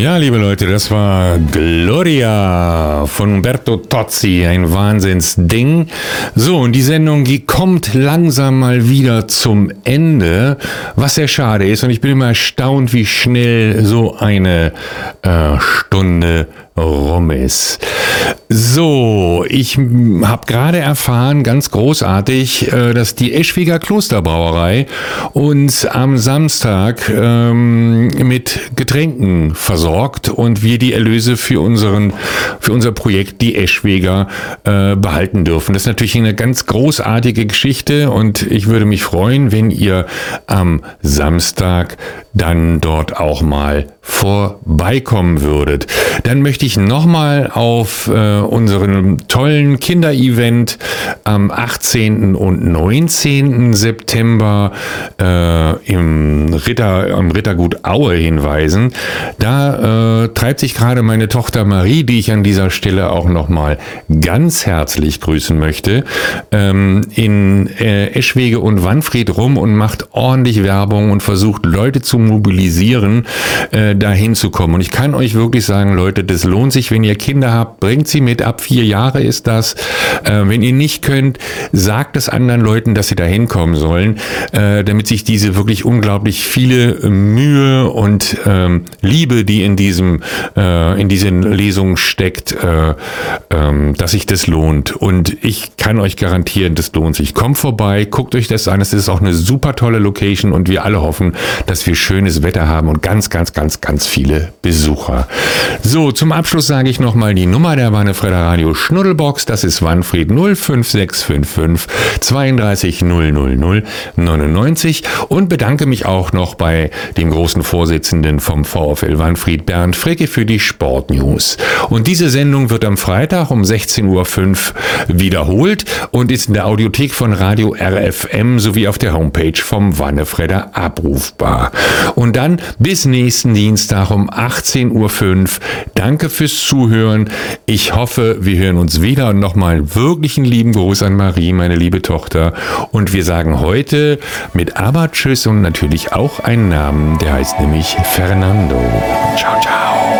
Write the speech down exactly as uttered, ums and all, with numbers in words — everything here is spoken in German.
Ja, liebe Leute, das war Gloria von Umberto Tozzi, ein Wahnsinnsding. So, und die Sendung, die kommt langsam mal wieder zum Ende, was sehr schade ist. Und ich bin immer erstaunt, wie schnell so eine äh, Stunde rum ist. So, ich habe gerade erfahren, ganz großartig, dass die Eschwiger Klosterbrauerei uns am Samstag ähm, mit Getränken versorgt und wir die Erlöse für unseren für unser Projekt die Eschwiger äh, behalten dürfen. Das ist natürlich eine ganz großartige Geschichte und ich würde mich freuen, wenn ihr am Samstag dann dort auch mal vorbeikommen würdet. Dann möchte ich nochmal auf äh, unseren tollen Kinderevent am achtzehnten und neunzehnten September äh, im Ritter, am Rittergut Aue hinweisen. Da äh, treibt sich gerade meine Tochter Marie, die ich an dieser Stelle auch nochmal ganz herzlich grüßen möchte, ähm, in äh, Eschwege und Wanfried rum und macht ordentlich Werbung und versucht Leute zu mobilisieren, äh, dahin zu kommen. Und ich kann euch wirklich sagen, Leute, das lohnt sich, wenn ihr Kinder habt, bringt sie mit, ab vier Jahre ist das. Äh, wenn ihr nicht könnt, sagt es anderen Leuten, dass sie da hinkommen sollen, äh, damit sich diese wirklich unglaublich viele Mühe und ähm, Liebe, die in diesem äh, in diesen Lesungen steckt, äh, ähm, dass sich das lohnt. Und ich kann euch garantieren, das lohnt sich. Kommt vorbei, guckt euch das an. Es ist auch eine super tolle Location und wir alle hoffen, dass wir schönes Wetter haben und ganz, ganz, ganz, ganz viele Besucher. So, zum Abschluss sage ich nochmal die Nummer der Wannefredder Radio Schnuddelbox. Das ist Wanfried null fünf sechs fünf fünf zweiunddreißig null null null neunundneunzig und bedanke mich auch noch bei dem großen Vorsitzenden vom VfL Wanfried, Bernd Fricke, für die Sportnews. Und diese Sendung wird am Freitag um sechzehn Uhr fünf wiederholt und ist in der Audiothek von Radio R F M sowie auf der Homepage vom Wannefredder abrufbar. Und dann bis nächsten Dienstag um achtzehn Uhr fünf. Danke fürs Zuhören. Ich hoffe, wir hören uns wieder und nochmal wirklich einen lieben Gruß an Marie, meine liebe Tochter. Und wir sagen heute mit Aber Tschüss und natürlich auch einen Namen, der heißt nämlich Fernando. Ciao, ciao.